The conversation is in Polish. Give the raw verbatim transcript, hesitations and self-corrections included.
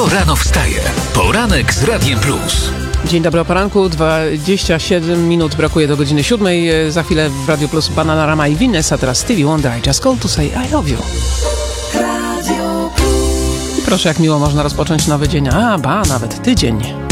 Kto rano wstaje? Poranek z Radiem Plus. Dzień dobry o poranku, dwadzieścia siedem minut brakuje do godziny siódmej. Za chwilę w Radio Plus Bananarama i Venus, a teraz Stevie Wonder, I just called to say I love you. I proszę, jak miło można rozpocząć nowy dzień, a ba, nawet tydzień.